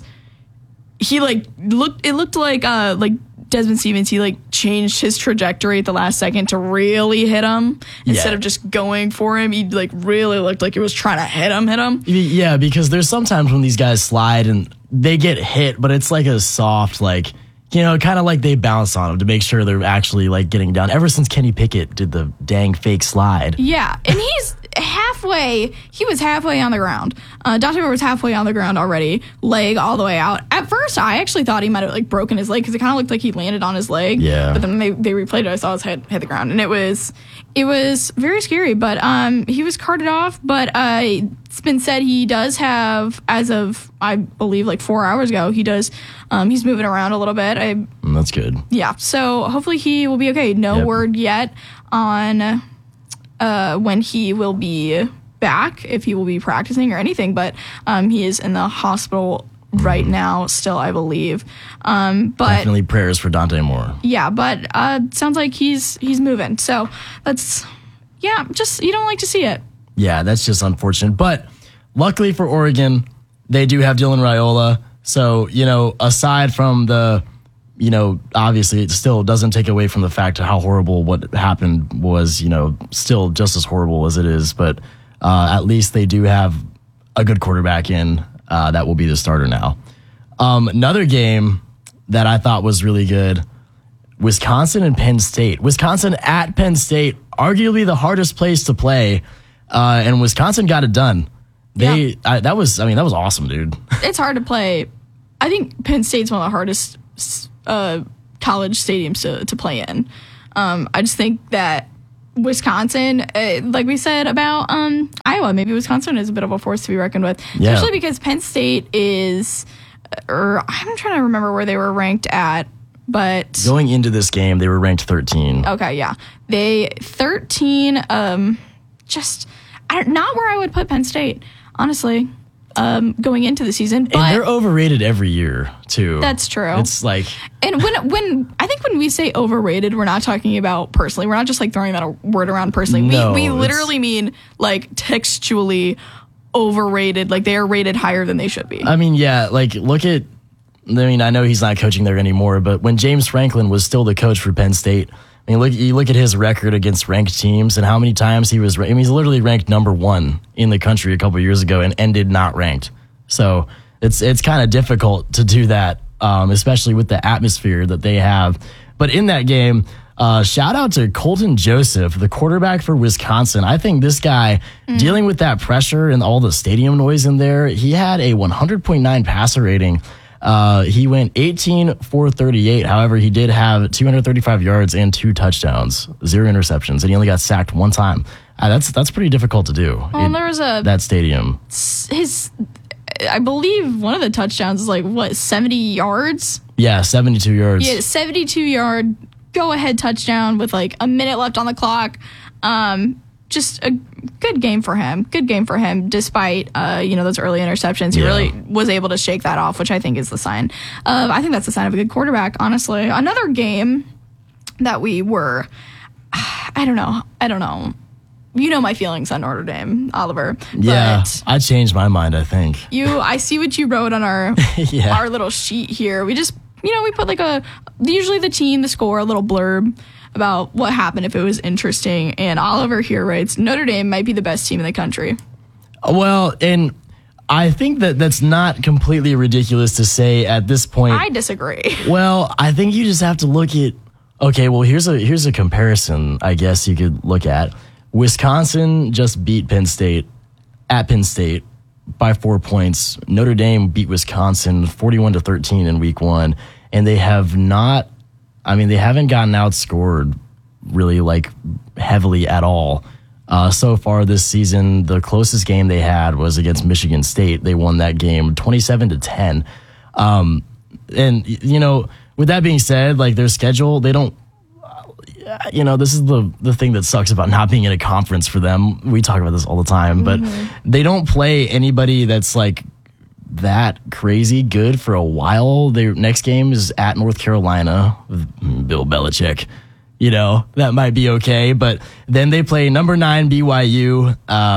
looked like Desmond Stevens, he changed his trajectory at the last second to really hit him instead of just going for him. He really looked like he was trying to hit him. Yeah, because there's sometimes when these guys slide and they get hit, but it's like a soft, kind of like they bounce on them to make sure they're actually getting down. Ever since Kenny Pickett did the dang fake slide. Yeah, and he was halfway on the ground. Dante Moore was halfway on the ground already, leg all the way out. At first, I actually thought he might have broken his leg because it kind of looked like he landed on his leg. Yeah. But then they replayed it. I saw his head hit the ground, and it was very scary. But he was carted off. But it's been said he does have, as of I believe 4 hours ago, he's moving around a little bit. That's good. Yeah. So hopefully he will be okay. No word yet on when he will be back, if he will be practicing or anything, but he is in the hospital right now still, I believe. But definitely prayers for Dante Moore. Yeah, but sounds like he's moving. So that's, just you don't like to see it. Yeah, that's just unfortunate. But luckily for Oregon, they do have Dylan Raiola. So, aside from the, obviously it still doesn't take away from the fact of how horrible what happened was, still just as horrible as it is. But at least they do have a good quarterback in that will be the starter now. Another game that I thought was really good, Wisconsin and Penn State. Wisconsin at Penn State, arguably the hardest place to play, and Wisconsin got it done. That was awesome, dude. It's hard to play. I think Penn State's one of the hardest college stadiums to play in. I just think that Wisconsin, like we said about Iowa, maybe Wisconsin is a bit of a force to be reckoned with, especially because Penn State is, I'm trying to remember where they were ranked at, but going into this game, they were ranked 13. Okay, yeah. They 13, just not where I would put Penn State, honestly, going into the season. But and they're overrated every year, too. That's true. It's like... And when I think when we say overrated, we're not talking about personally. We're not just like throwing that word around personally. No, we literally mean like textually overrated. Like they are rated higher than they should be. I mean, yeah, like look at... I know he's not coaching there anymore, but when James Franklin was still the coach for Penn State... you look at his record against ranked teams and how many times he was... he's literally ranked number 1 in the country a couple of years ago and ended not ranked. So it's kind of difficult to do that, especially with the atmosphere that they have. But in that game, shout out to Colton Joseph, the quarterback for Wisconsin. I think this guy, dealing with that pressure and all the stadium noise in there, he had a 100.9 passer rating. He went 18 for 38. However, he did have 235 yards and 2 touchdowns, 0 interceptions, and he only got sacked 1 time. That's pretty difficult to do. There was that stadium. I believe one of the touchdowns is like 70 yards. Yeah, 72 yards. Yeah, 72-yard go-ahead touchdown with like a minute left on the clock. Just a good game for him. Good game for him, despite those early interceptions. He really was able to shake that off, which I think is the sign. I think that's the sign of a good quarterback, honestly. Another game that we were, I don't know. You know my feelings on Notre Dame, Oliver. Yeah, I changed my mind, I think. I see what you wrote on our our little sheet here. We just, we put like usually the team, the score, a little blurb about what happened if it was interesting. And Oliver here writes, Notre Dame might be the best team in the country. Well, and I think that's not completely ridiculous to say at this point. I disagree. Well, I think you just have to look at, okay, well, here's a comparison I guess you could look at. Wisconsin just beat Penn State at Penn State by 4 points. Notre Dame beat Wisconsin 41-13 in week 1, and they haven't gotten outscored really like heavily at all. So far this season, the closest game they had was against Michigan State. They won that game 27-10. And with that being said, like their schedule, they don't, this is the thing that sucks about not being in a conference for them. We talk about this all the time, but they don't play anybody that's like that crazy good for a while. Their next game is at North Carolina with Bill Belichick. That might be okay, but then they play number 9 BYU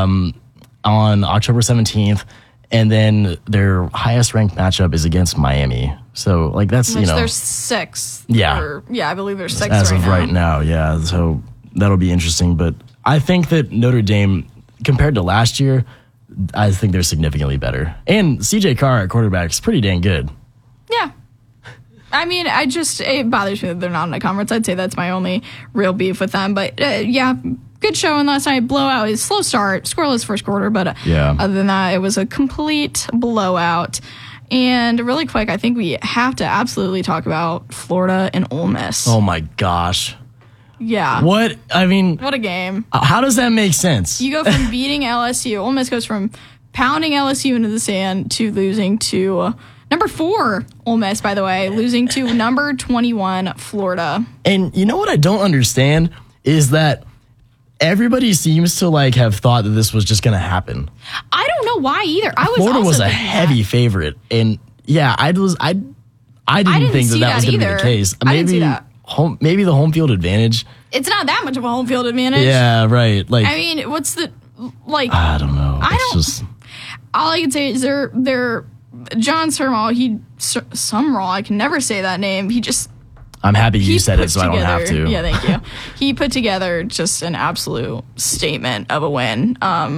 on October 17th, and then their highest ranked matchup is against Miami. So like that's they're 6th. Yeah, I believe they're 6th as of right now. Yeah, so that'll be interesting. But I think that Notre Dame, compared to last year, I think they're significantly better. And CJ Carr at quarterback is pretty dang good. Yeah. I mean, it bothers me that they're not in a conference. I'd say that's my only real beef with them. But good showing last night. Blowout is slow start, scoreless first quarter. But other than that, it was a complete blowout. And really quick, I think we have to absolutely talk about Florida and Ole Miss. Oh my gosh. Yeah. What a game. How does that make sense? You go from beating LSU. Ole Miss goes from pounding LSU into the sand to losing to number 4 Ole Miss, by the way, losing to number 21 Florida. And you know what I don't understand is that everybody seems to like have thought that this was just going to happen. I don't know why either. Florida was a heavy favorite, and Yeah, I didn't think that was going to be the case. Maybe maybe the home field advantage. It's not that much of a home field advantage. Yeah, right. Like, I mean, what's the like? I don't know. All I can say is they're John Sumrall. Sumrall. I can never say that name. I'm happy you said it, so I don't have to. Yeah, thank you. He put together just an absolute statement of a win.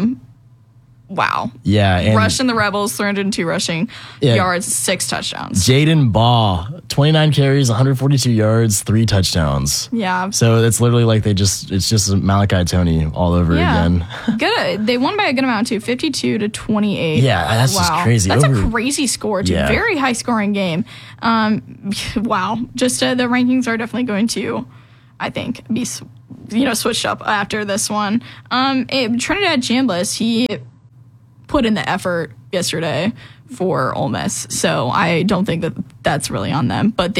Wow. Yeah. And rushing the Rebels, 302 rushing yards, 6 touchdowns. Jaden Baugh, 29 carries, 142 yards, 3 touchdowns. Yeah. So it's literally like it's just Malachi Tony all over again. Good. They won by a good amount too, 52-28. Yeah, that's just crazy. That's a crazy score too. Yeah. Very high scoring game. Wow. Just the rankings are definitely going to, I think, be switched up after this one. Trinidad Chambliss, he put in the effort yesterday for Ole Miss, so I don't think that's really on them. But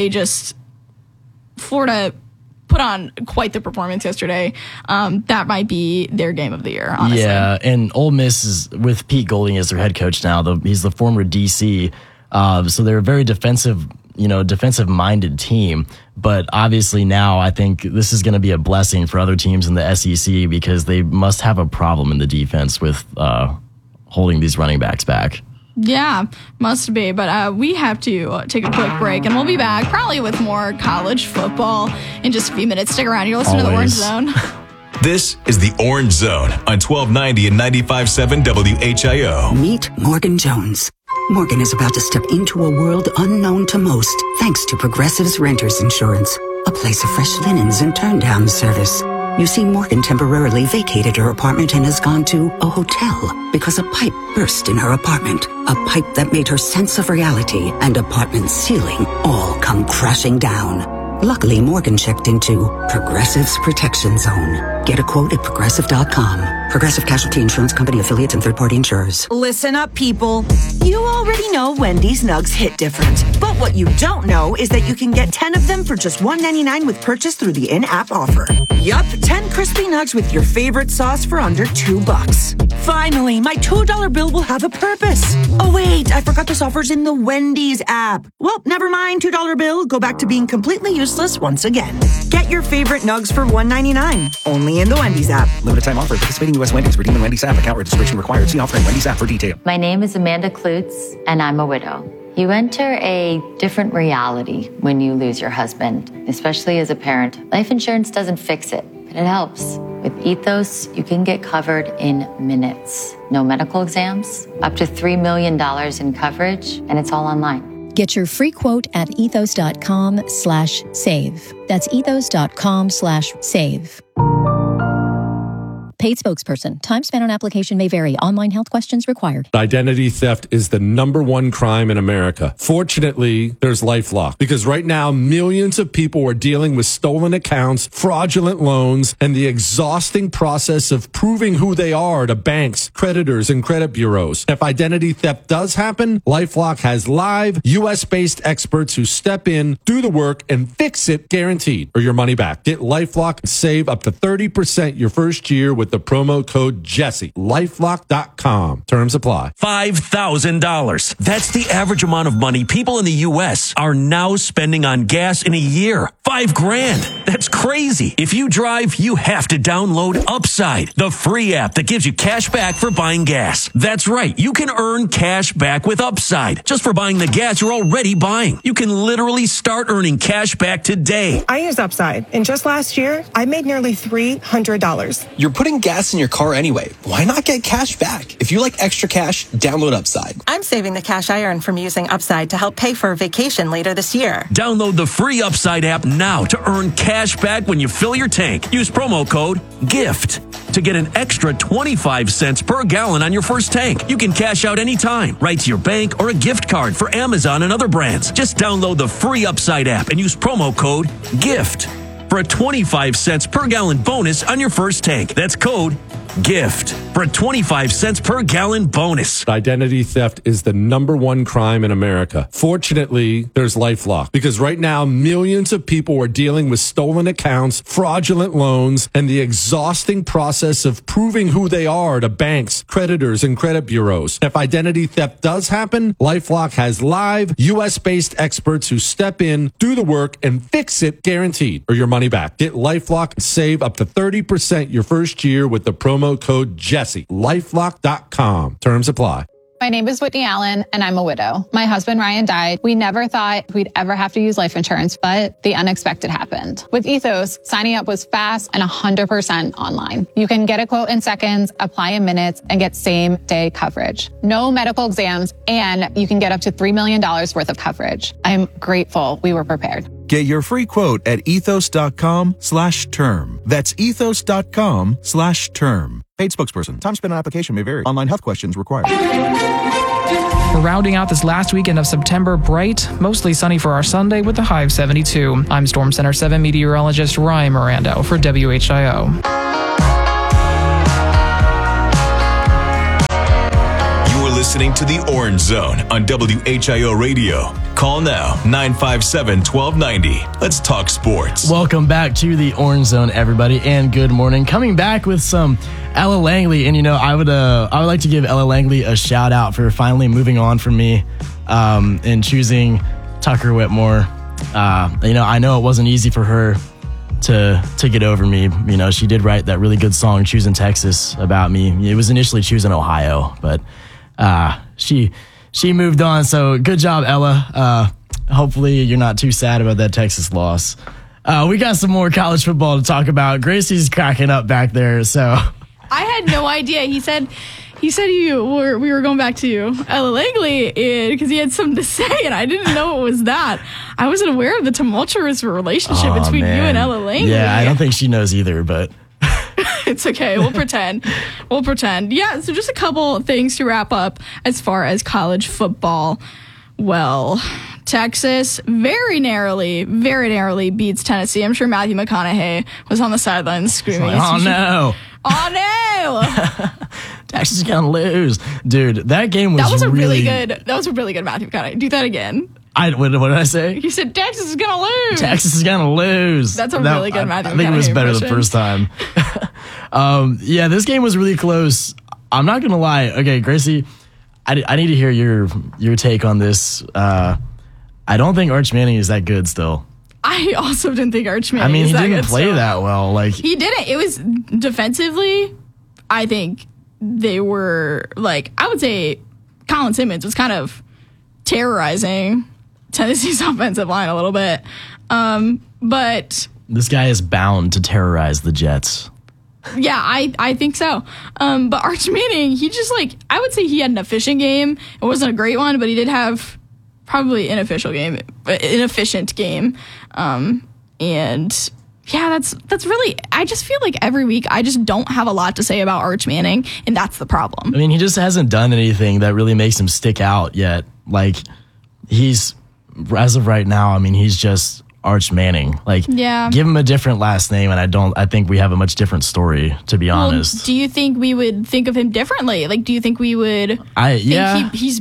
Florida put on quite the performance yesterday. That might be their game of the year, honestly. Yeah, and Ole Miss is with Pete Golding as their head coach now. He's the former DC, so they're a very defensive-minded team. But obviously now I think this is going to be a blessing for other teams in the SEC because they must have a problem in the defense with holding these running backs back. Yeah, must be. But we have to take a quick break, and we'll be back probably with more college football in just a few minutes. Stick around. You're listening to The Orange Zone. This is The Orange Zone on 1290 and 95.7 WHIO. Meet Morgan Jones. Morgan is about to step into a world unknown to most, thanks to Progressive's Renters Insurance, a place of fresh linens and turn-down service. You see, Morgan temporarily vacated her apartment and has gone to a hotel because a pipe burst in her apartment. A pipe that made her sense of reality and apartment ceiling all come crashing down. Luckily, Morgan checked into Progressive's Protection Zone. Get a quote at Progressive.com. Progressive Casualty Insurance Company, affiliates, and third-party insurers. Listen up, people. You already know Wendy's Nugs hit different. But what you don't know is that you can get 10 of them for just $1.99 with purchase through the in-app offer. Yup, 10 crispy nugs with your favorite sauce for under $2. Finally, my $2 bill will have a purpose. Oh, wait, I forgot this offer's in the Wendy's app. Well, never mind, $2 bill. Go back to being completely useless once again. Get your favorite nugs for $1.99. Only in the Wendy's app. Limited time offer. Participating U.S. Wendy's. Redeem in Wendy's app. Account registration required. See offer in Wendy's app for detail. My name is Amanda Klutz, and I'm a widow. You enter a different reality when you lose your husband, especially as a parent. Life insurance doesn't fix it, but it helps. With Ethos, you can get covered in minutes. No medical exams, up to $3 million in coverage, and it's all online. Get your free quote at ethos.com/save. That's ethos.com/save. Paid spokesperson. Time spent on application may vary. Online health questions required. Identity theft is the #1 crime in America. Fortunately, there's LifeLock because right now millions of people are dealing with stolen accounts, fraudulent loans, and the exhausting process of proving who they are to banks, creditors, and credit bureaus. If identity theft does happen, LifeLock has live US-based experts who step in, do the work, and fix it guaranteed or your money back. Get LifeLock and save up to 30% your first year with the promo code Jesse. LifeLock.com. Terms apply. $5,000. That's the average amount of money people in the U.S. are now spending on gas in a year. $5,000. That's crazy. If you drive, you have to download Upside, the free app that gives you cash back for buying gas. That's right. You can earn cash back with Upside just for buying the gas you're already buying. You can literally start earning cash back today. I use Upside, and just last year, I made nearly $300. You're putting gas in your car anyway. Why not get cash back? If you like extra cash, download Upside. I'm saving the cash I earn from using Upside to help pay for a vacation later this year. Download the free Upside app now to earn cash back when you fill your tank. Use promo code GIFT to get an extra 25 cents per gallon on your first tank. You can cash out anytime, right to your bank or a gift card for Amazon and other brands. Just download the free Upside app and use promo code GIFT for a 25 cents per gallon bonus on your first tank. That's code gift for a 25 cents per gallon bonus. Identity theft is the #1 crime in America. Fortunately, there's LifeLock, because right now millions of people are dealing with stolen accounts, fraudulent loans, and the exhausting process of proving who they are to banks, creditors, and credit bureaus. If identity theft does happen, LifeLock has live US-based experts who step in, do the work, and fix it guaranteed, or your money back. Get LifeLock and save up to 30% your first year with the promo code Jesse. LifeLock.com. Terms apply. My name is Whitney Allen, and I'm a widow. My husband, Ryan, died. We never thought we'd ever have to use life insurance, but the unexpected happened. With Ethos, signing up was fast and 100% online. You can get a quote in seconds, apply in minutes, and get same-day coverage. No medical exams, and you can get up to $3 million worth of coverage. I'm grateful we were prepared. Get your free quote at ethos.com/term. That's ethos.com/term. Paid spokesperson. Time spent on application may vary. Online health questions required. We're rounding out this last weekend of September bright, mostly sunny for our Sunday with a high of 72. I'm Storm Center 7 meteorologist Ryan Mirando for WHIO. Listening to the Orange Zone on WHIO Radio. Call now, 957-1290. Let's talk sports. Welcome back to the Orange Zone, everybody, and good morning. Coming back with some Ella Langley, and I would like to give Ella Langley a shout out for finally moving on from me and choosing Tucker Whitmore. I know it wasn't easy for her to get over me. She did write that really good song, Choosing Texas, about me. It was initially Choosing Ohio, but she moved on. So good job, Ella. Hopefully you're not too sad about that Texas loss. We got some more college football to talk about. Gracie's cracking up back there. So I had no idea. He said we were going back to Ella Langley because he had something to say, and I didn't know it was that. I wasn't aware of the tumultuous relationship between you and Ella Langley. Yeah, I don't think she knows either, but it's okay. We'll pretend. Yeah, so just a couple things to wrap up as far as college football. Well, Texas very narrowly beats Tennessee. I'm sure Matthew McConaughey was on the sidelines screaming. Oh, no. Oh, no. Texas is going to lose. Dude, that game was That was a really good Matthew McConaughey. Do that again. What did I say? You said Texas is going to lose. Texas is going to lose. That's a really good Matthew McConaughey I think it was better impression. the first time. Yeah, this game was really close. I'm not going to lie. Okay, Gracie, I need to hear your take on this. I don't think Arch Manning is that good still. I also didn't think Arch Manning he is that good. didn't play that well. He didn't. It was defensively, I think they were I would say Colin Simmons was kind of terrorizing Tennessee's offensive line a little bit. But this guy is bound to terrorize the Jets. Yeah, I think so. But Arch Manning, he just I would say he had an efficient game. It wasn't a great one, but he did have probably an efficient game. And yeah, that's really, I just feel like every week I just don't have a lot to say about Arch Manning, and that's the problem. I mean, he just hasn't done anything that really makes him stick out yet. He's, as of right now, he's just Arch Manning. Yeah. Give him a different last name, and I think we have a much different story, to be honest. Do you think we would think of him differently? Do you think we would he's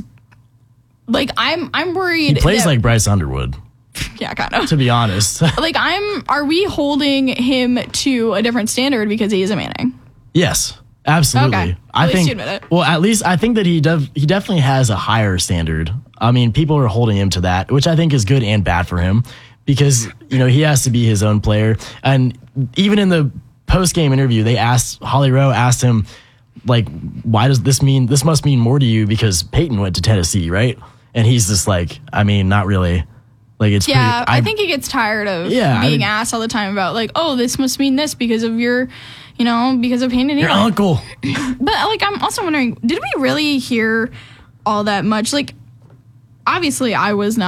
I'm worried he plays like Bryce Underwood. Yeah, kind of. To be honest. Are we holding him to a different standard because he is a Manning? Yes, absolutely. Okay. At least you admit it. Well, at least I think that he definitely has a higher standard. People are holding him to that, which I think is good and bad for him because, he has to be his own player. And even in the post-game interview, Holly Rowe asked him, why does this mean, this must mean more to you because Peyton went to Tennessee, right? And he's just not really. It's I think he gets tired of being asked all the time about this must mean this because of your, because of Peyton and your uncle. But I'm also wondering, did we really hear all that much? Obviously, I was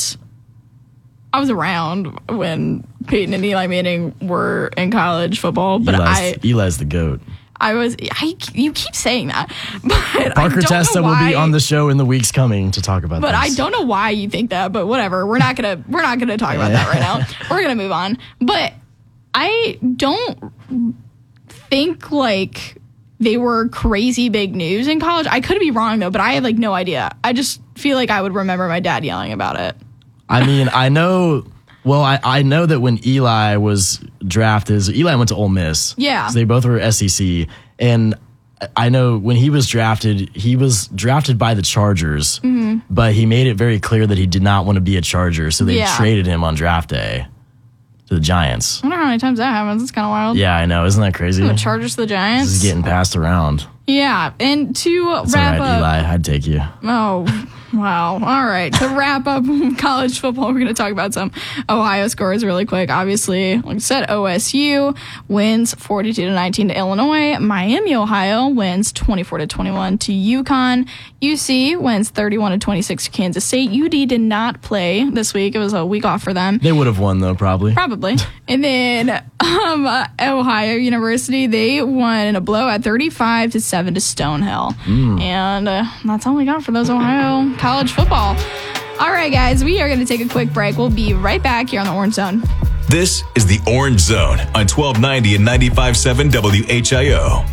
around when Peyton and Eli Manning were in college football, but Eli's the GOAT. You keep saying that, but Parker Testa will be on the show in the weeks coming to talk about that. But I don't know why you think that, but whatever. We're not gonna talk about that right now. We're gonna move on. But I don't think they were crazy big news in college. I could be wrong, though, but I had, like, no idea. I just feel like I would remember my dad yelling about it. I mean, I know that when Eli was drafted, Eli went to Ole Miss. Yeah. So they both were SEC. And I know when he was drafted by the Chargers, but he made it very clear that he did not want to be a Charger. So they traded him on draft day to the Giants. I wonder how many times that happens. It's kind of wild. Yeah, I know. Isn't that crazy? The Chargers to the Giants. This is getting passed around. Yeah. And to That's wrap all right, up. Eli, I'd take you. Oh, wow. All right. To wrap up college football, we're going to talk about some Ohio scores really quick. Obviously, like I said, OSU wins 42-19 to Illinois. Miami, Ohio wins 24-21 to UConn. UC wins 31-26 to Kansas State. UD did not play this week. It was a week off for them. They would have won, though, probably. Probably. And then Ohio University, they won in a blowout 35-7 to Stonehill. And that's all we got for those Ohio college football. All right, guys, we are going to take a quick break. We'll be right back here on the Orange Zone. This is the Orange Zone on 1290 and 95.7 WHIO.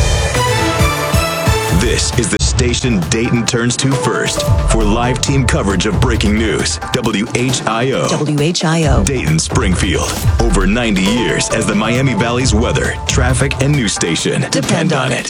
This is the station Dayton turns to first for live team coverage of breaking news. WHIO. WHIO. Dayton, Springfield. Over 90 years as the Miami Valley's weather, traffic, and news station. Depend on it.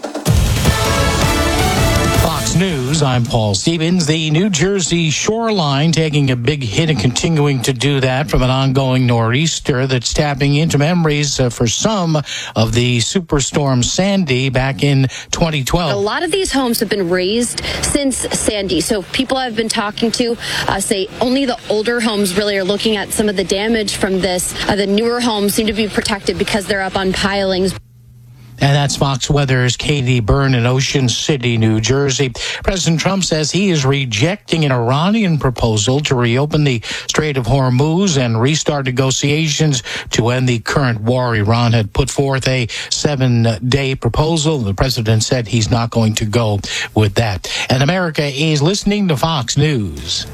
Fox News, I'm Paul Stevens. The New Jersey shoreline taking a big hit and continuing to do that from an ongoing nor'easter that's tapping into memories for some of the Superstorm Sandy back in 2012. A lot of these homes have been razed since Sandy. So people I've been talking to say only the older homes really are looking at some of the damage from this. The newer homes seem to be protected because they're up on pilings. And that's Fox Weather's Katie Byrne in Ocean City, New Jersey. President Trump says he is rejecting an Iranian proposal to reopen the Strait of Hormuz and restart negotiations to end the current war. Iran had put forth a 7-day proposal. The president said he's not going to go with that. And America is listening to Fox News.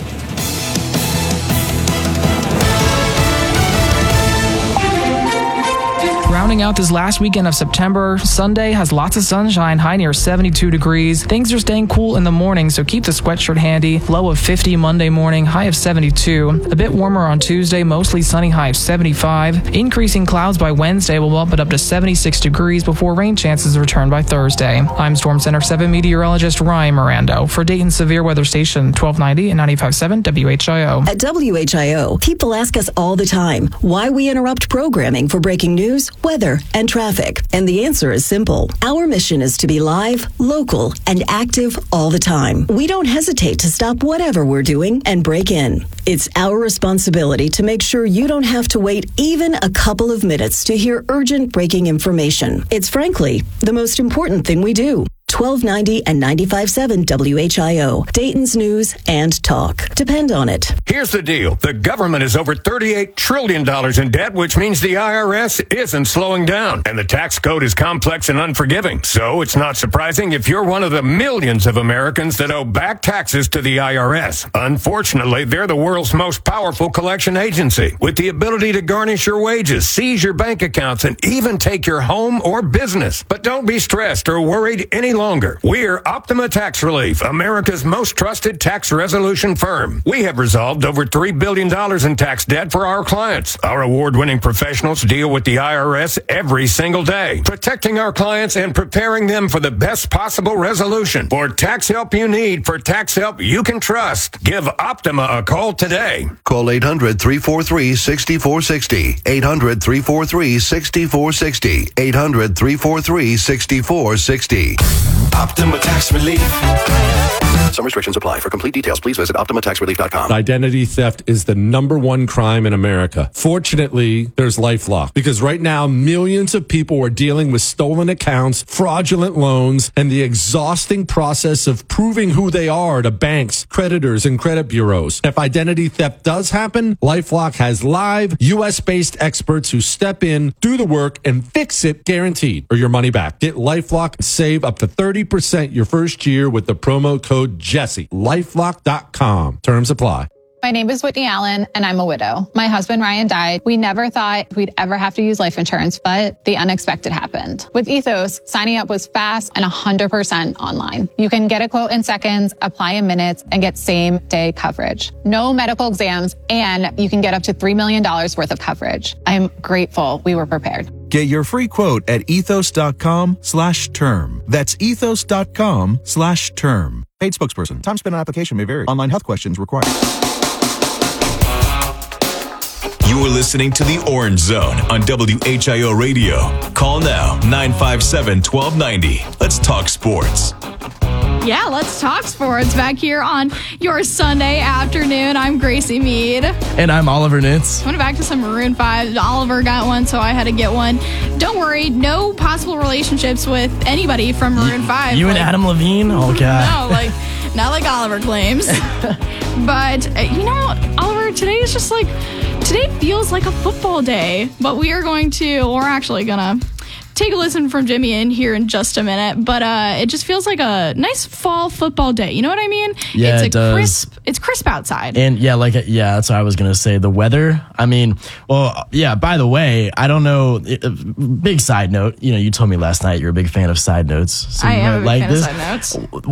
Rounding out this last weekend of September, Sunday has lots of sunshine, high near 72 degrees. Things are staying cool in the morning, so keep the sweatshirt handy. Low of 50 Monday morning, high of 72. A bit warmer on Tuesday, mostly sunny, high of 75. Increasing clouds by Wednesday will bump it up to 76 degrees before rain chances return by Thursday. I'm Storm Center 7 meteorologist Ryan Mirando for Dayton Severe Weather Station 1290 and 95.7 WHIO. At WHIO, people ask us all the time why we interrupt programming for breaking news, weather, and traffic. And the answer is simple. Our mission is to be live, local, and active all the time. We don't hesitate to stop whatever we're doing and break in. It's our responsibility to make sure you don't have to wait even a couple of minutes to hear urgent breaking information. It's frankly the most important thing we do. 1290 and 95.7 WHIO, Dayton's news and talk. Depend on it. Here's the deal. The government is over $38 trillion in debt, which means the IRS isn't slowing down. And the tax code is complex and unforgiving. So it's not surprising if you're one of the millions of Americans that owe back taxes to the IRS. Unfortunately, they're the world's most powerful collection agency, with the ability to garnish your wages, seize your bank accounts, and even take your home or business. But don't be stressed or worried any longer. We're Optima Tax Relief, America's most trusted tax resolution firm. We have resolved over $3 billion in tax debt for our clients. Our award-winning professionals deal with the IRS every single day, protecting our clients and preparing them for the best possible resolution. For tax help you need, for tax help you can trust, give Optima a call today. Call 800-343-6460. 800-343-6460. 800-343-6460. Optima Tax Relief. Some restrictions apply. For complete details, please visit OptimaTaxRelief.com. Identity theft is the #1 crime in America. Fortunately, there's LifeLock, because right now, millions of people are dealing with stolen accounts, fraudulent loans, and the exhausting process of proving who they are to banks, creditors, and credit bureaus. If identity theft does happen, LifeLock has live, U.S.-based experts who step in, do the work, and fix it guaranteed, or your money back. Get LifeLock and save up to 30% your first year with the promo code Jesse. LifeLock.com. Terms apply. My name is Whitney Allen, and I'm a widow. My husband, Ryan, died. We never thought we'd ever have to use life insurance, but the unexpected happened. With Ethos, signing up was fast and 100% online. You can get a quote in seconds, apply in minutes, and get same-day coverage. No medical exams, and you can get up to $3 million worth of coverage. I am grateful we were prepared. Get your free quote at ethos.com/term. That's ethos.com/term. Paid spokesperson. Time spent on application may vary. Online health questions required. You are listening to The Orange Zone on WHIO Radio. Call now, 957-1290. Let's talk sports. Yeah, let's talk sports back here on your Sunday afternoon. I'm Gracie Mead. And I'm Oliver Nitz. Went back to some Maroon 5. Oliver got one, so I had to get one. Don't worry, no possible relationships with anybody from Maroon 5. You and Adam Levine? Oh, God. No, not like Oliver claims. But, Oliver, today feels like a football day. But we're actually going to take a listen from Jimmy in here in just a minute, but it just feels like a nice fall football day. You know what I mean? Yeah, it does. It's crisp outside. And that's what I was going to say. The weather, by the way, I don't know, big side note, you told me last night you're a big fan of side notes. So I am a big fan of side notes.